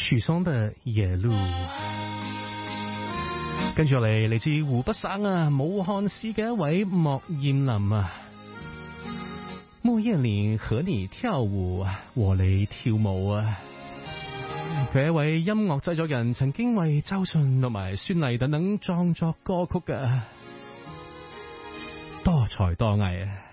許嵩的野路。跟住嚟，嚟自湖北省武漢市嘅一位莫艷林木葉蓮和你跳舞，和你跳舞佢係一位音樂製作人，曾經為周迅同埋孫儷等等創作歌曲嘅多才多藝